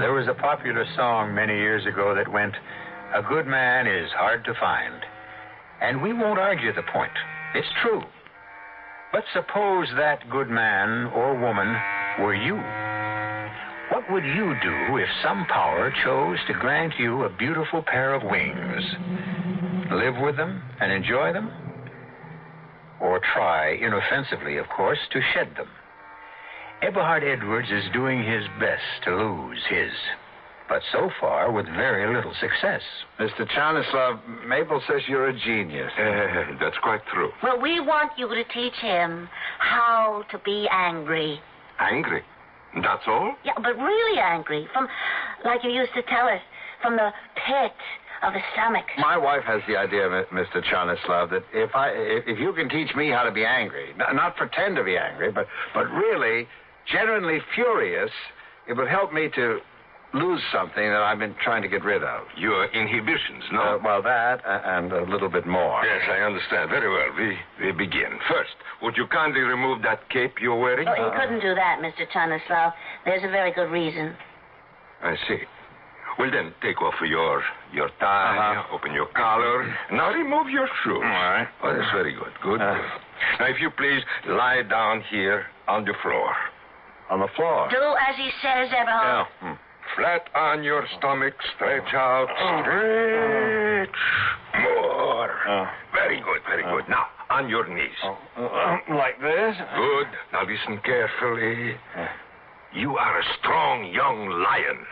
There was a popular song many years ago that went, "A good man is hard to find." And we won't argue the point. It's true. But suppose that good man or woman were you. What would you do if some power chose to grant you a beautiful pair of wings? Live with them and enjoy them? Or try, inoffensively, of course, to shed them? Eberhard Edwards is doing his best to lose his, but so far with very little success. Mr. Chanislav, Mabel says you're a genius. That's quite true. Well, we want you to teach him how to be angry. Angry? That's all? Yeah, but really angry. From, like you used to tell us, from the pit of the stomach. My wife has the idea, Mr. Chanislav, that if you can teach me how to be angry, not pretend to be angry, but really genuinely furious, it would help me to lose something that I've been trying to get rid of. Your inhibitions, no? Well, that and a little bit more. Yes, I understand. Very well. We begin. First, would you kindly remove that cape you're wearing? Oh, he couldn't do that, Mr. Chanislav. There's a very good reason. I see. Well, then, take off your tie, open your collar. Now remove your shoes. All right. Oh, that's very good. Good. Now, if you please, lie down here on the floor. On the floor? Do as he says, Eberhard. Yeah. Flat on your stomach, stretch out. Stretch. More. Very good, very good. Now, on your knees. Like this? Good. Now, listen carefully. You are a strong young lion.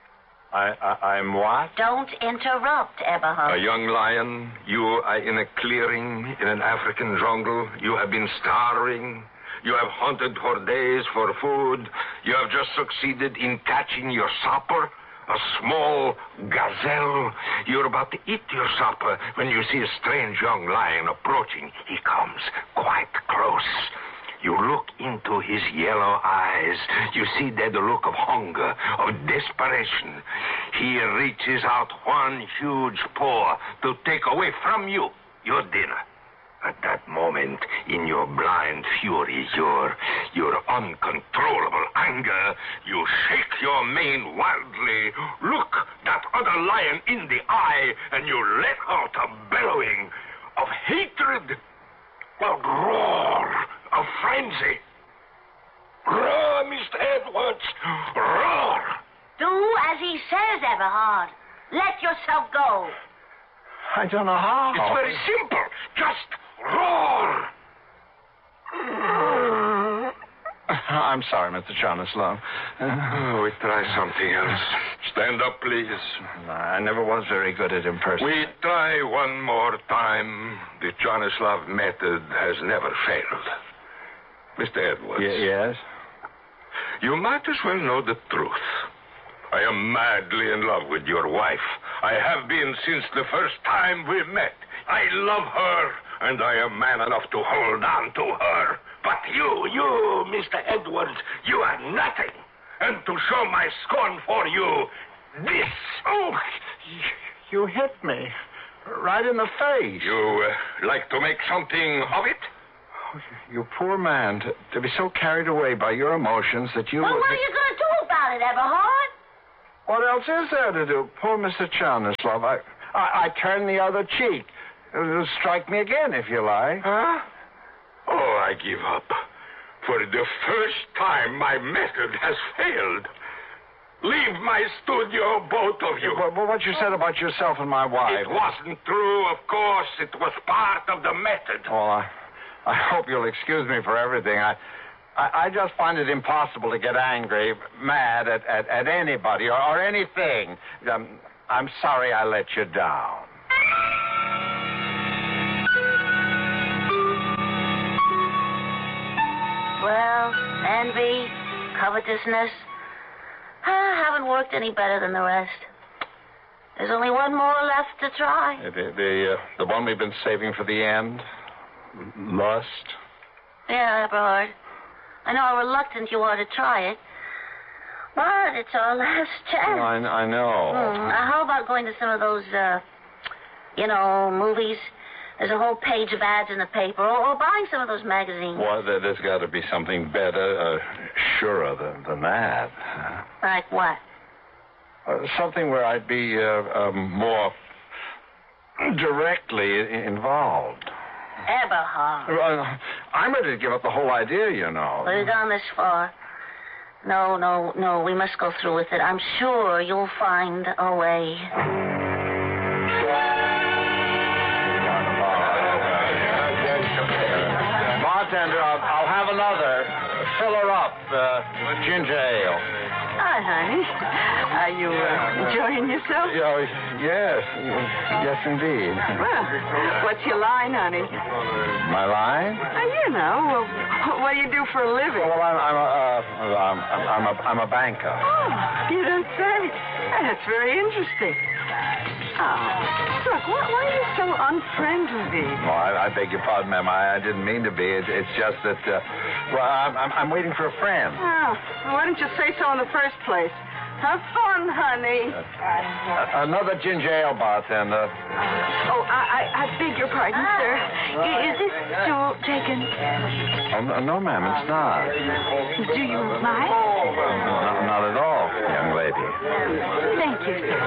I'm what? Don't interrupt, Eberhard. A young lion. You are in a clearing in an African jungle. You have been starving. You have hunted for days for food. You have just succeeded in catching your supper, a small gazelle. You're about to eat your supper when you see a strange young lion approaching. He comes quite close. You look into his yellow eyes. You see there the look of hunger, of desperation. He reaches out one huge paw to take away from you your dinner. At that moment, in your blind fury, your uncontrollable anger, you shake your mane wildly, look that other lion in the eye, and you let out a bellowing of hatred, a roar of frenzy. Roar, Mr. Edwards, roar! Do as he says, Eberhard. Let yourself go. I don't know how. It's very simple. Just roar! I'm sorry, Mr. Chanislav. We try something else. Stand up, please. I never was very good at impersonating. We try one more time. The Chanislav method has never failed. Mr. Edwards. Yes? You might as well know the truth. I am madly in love with your wife. I have been since the first time we met. I love her, and I am man enough to hold on to her. But you, Mr. Edwards, you are nothing. And to show my scorn for you, this. Oh, you hit me. Right in the face. You like to make something of it? Oh, you poor man, to be so carried away by your emotions that you... Well, what are you going to do about it, Eberhard? What else is there to do? Poor Mr. Chanislav. I turn the other cheek. Strike me again, if you like. Huh? Oh, I give up. For the first time, my method has failed. Leave my studio, both of you. Well, what you said about yourself and my wife... It wasn't true, of course. It was part of the method. Well, I hope you'll excuse me for everything. I just find it impossible to get angry, mad at anybody or anything. I'm sorry I let you down. Well, envy, covetousness, haven't worked any better than the rest. There's only one more left to try. The one we've been saving for the end? Lust? Yeah, Eberhard. I know how reluctant you are to try it, but it's our last chance. I know. How about going to some of those, movies? There's a whole page of ads in the paper, or buying some of those magazines. Well, there's got to be something better, surer than that. Like what? Something where I'd be more directly involved. Eberhard. I'm ready to give up the whole idea, you know. We've gone this far. No. We must go through with it. I'm sure you'll find a way. Bartender, I'll have another. Fill her up. Ginger ale. Hi, honey. Are you enjoying yourself? Yes, indeed. Well, what's your line, honey? My line? You know. What do you do for a living? Well, I'm a banker. Oh, you don't say. That's very interesting. Oh, look, why are you so unfriendly? Oh, I beg your pardon, ma'am. I didn't mean to be. It's just that, I'm waiting for a friend. Oh, well, why didn't you say so in the first place? Have fun, honey. Another ginger ale, bartender. Oh, I beg your pardon, sir. Is this stool taken? Oh, no, ma'am, it's not. Do you mind? Not at all, young lady. Thank you, sir.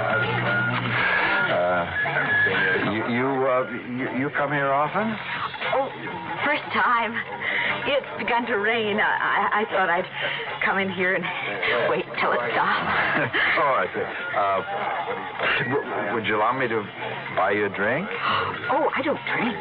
You come here often? Oh, first time. It's begun to rain. I thought I'd come in here and wait till it stops. Oh, I see. Would you allow me to buy you a drink? Oh, I don't drink.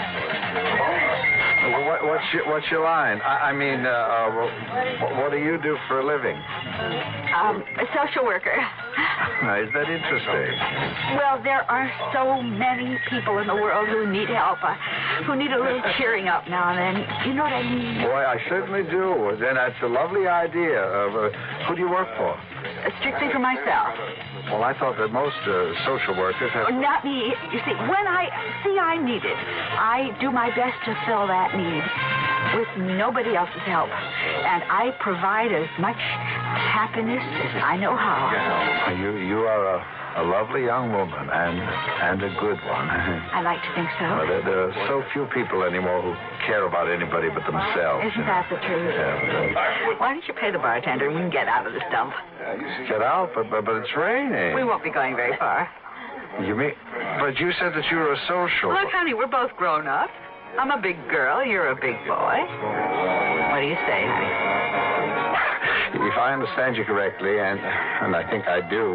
What's your line? I mean, what do you do for a living? A social worker. Is that interesting? Well, there are so many people in the world who need help, who need a little cheering up now and then. You know what I mean? Boy, I certainly do. And that's a lovely idea. Who do you work for? Strictly for myself. Well, I thought that most social workers have... Not me. You see, when I need it, I do my best to fill that need with nobody else's help. And I provide as much happiness as I know how. You are a lovely young woman and a good one. I like to think so. Well, there are so few people anymore who care about anybody but themselves. Isn't that the truth? Yeah. Why don't you pay the bartender and we can get out of this dump? Get out? But it's raining. We won't be going very far. You mean... But you said that you were a social... Look, honey, we're both grown up. I'm a big girl. You're a big boy. What do you say, honey? If I understand you correctly, and I think I do,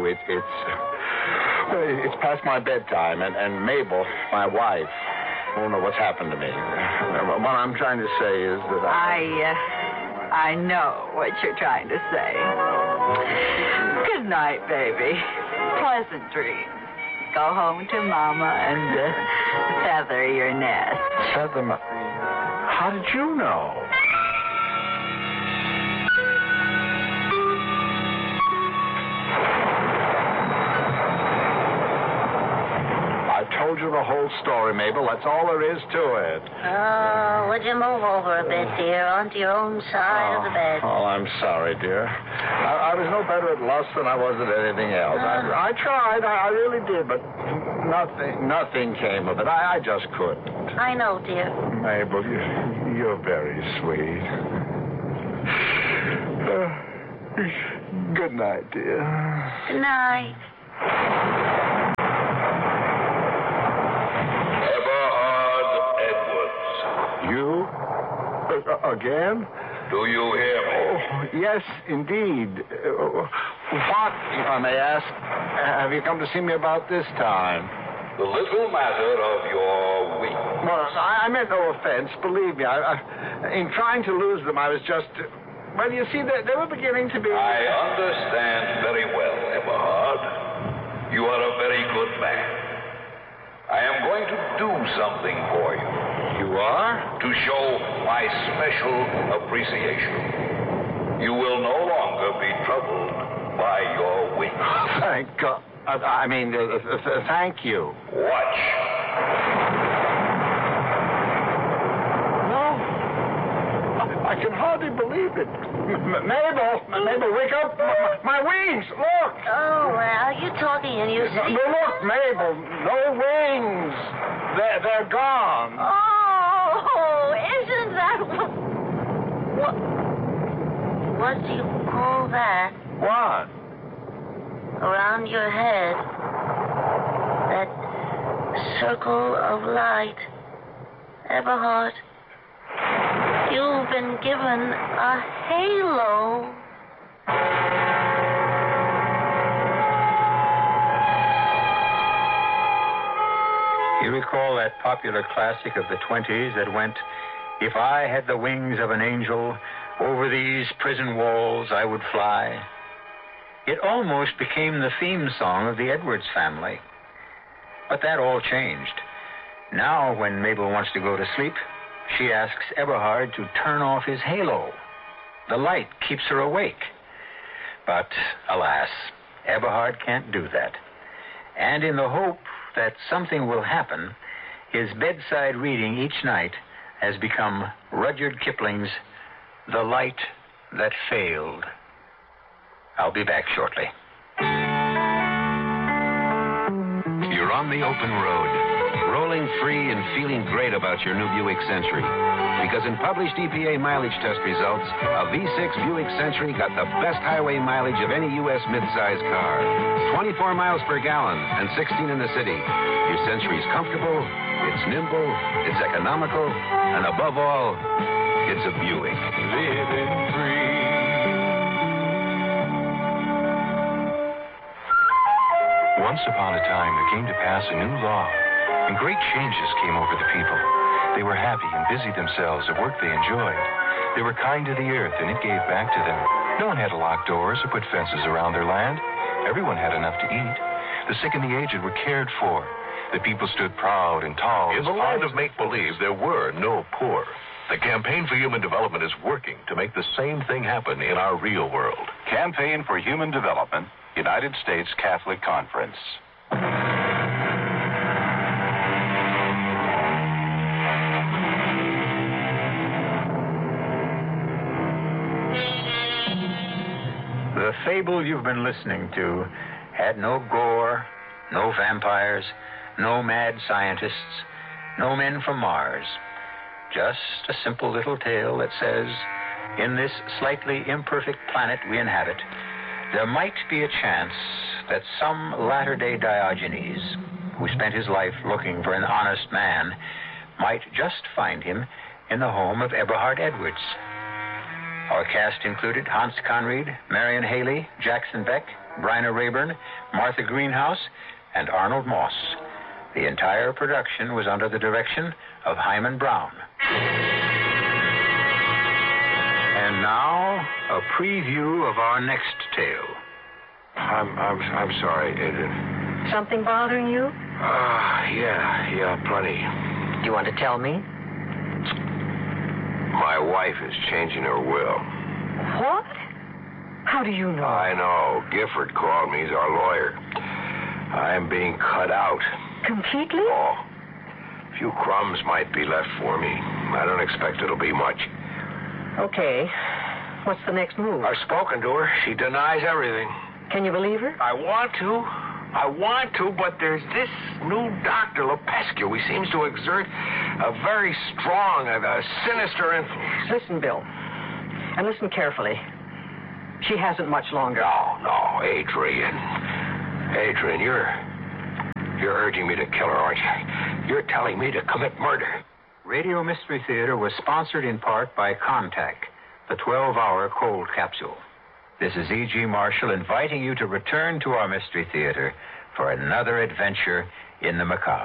it's past my bedtime, and Mabel, my wife, won't know what's happened to me. What I'm trying to say is that I know what you're trying to say. Good night, baby. Pleasant dreams. Go home to Mama and feather your nest. Feather my... How did you know? I told you the whole story, Mabel. That's all there is to it. Oh, would you move over a bit, dear, onto your own side of the bed? Oh, I'm sorry, dear. I was no better at lust than I was at anything else. I tried. I really did, but nothing came of it. I just couldn't. I know, dear. Mabel, you're very sweet. Good night, dear. Good night. You? Again? Do you hear me? Oh, yes, indeed. What, if I may ask, have you come to see me about this time? The little matter of your week. Well, I meant no offense, believe me. In trying to lose them, I was just... Well, you see, they were beginning to be... I understand very well, Eberhard. You are a very good man. I am going to do something for you. You are? To show my special appreciation. You will no longer be troubled by your weakness. Thank God. Thank you. Watch. No. I can hardly believe it. Mabel, wake up. My wings, look. Oh, well, you're talking and you see... No, look, Mabel, no wings. They're gone. Oh, isn't that... What do you call that? What? around your head. That circle of light. Eberhard, you've been given a halo. You recall that popular classic of the 20s that went, "If I had the wings of an angel, over these prison walls I would fly"? It almost became the theme song of the Edwards family. But that all changed. Now, when Mabel wants to go to sleep, she asks Eberhard to turn off his halo. The light keeps her awake. But, alas, Eberhard can't do that. And in the hope that something will happen, his bedside reading each night has become Rudyard Kipling's The Light That Failed. I'll be back shortly. You're on the open road, rolling free and feeling great about your new Buick Century. Because in published EPA mileage test results, a V6 Buick Century got the best highway mileage of any U.S. midsize car. 24 miles per gallon and 16 in the city. Your Century's comfortable, it's nimble, it's economical, and above all, it's a Buick. Living free. Once upon a time, there came to pass a new law, and great changes came over the people. They were happy and busied themselves at work they enjoyed. They were kind to the earth, and it gave back to them. No one had to lock doors or put fences around their land. Everyone had enough to eat. The sick and the aged were cared for. The people stood proud and tall. In the land of make-believe, there were no poor. The Campaign for Human Development is working to make the same thing happen in our real world. Campaign for Human Development, United States Catholic Conference. The fable you've been listening to had no gore, no vampires, no mad scientists, no men from Mars. Just a simple little tale that says, in this slightly imperfect planet we inhabit, there might be a chance that some latter-day Diogenes, who spent his life looking for an honest man, might just find him in the home of Eberhard Edwards. Our cast included Hans Conried, Marion Haley, Jackson Beck, Bryna Rayburn, Martha Greenhouse, and Arnold Moss. The entire production was under the direction of Hyman Brown. And now, a preview of our next tale. I'm sorry. Something bothering you? Yeah, plenty. Do you want to tell me? My wife is changing her will. What? How do you know? I know. Gifford called me. He's our lawyer. I'm being cut out. Completely? Oh. A few crumbs might be left for me. I don't expect it'll be much. Okay. What's the next move? I've spoken to her. She denies everything. Can you believe her? I want to, but there's this new doctor, Lopescu. He seems to exert a very strong, a sinister influence. Listen, Bill. And listen carefully. She hasn't much longer. No, Adrian. Adrian, you're urging me to kill her, aren't you? You're telling me to commit murder. Radio Mystery Theater was sponsored in part by Contact, the 12-hour cold capsule. This is E.G. Marshall inviting you to return to our Mystery Theater for another adventure in the macabre.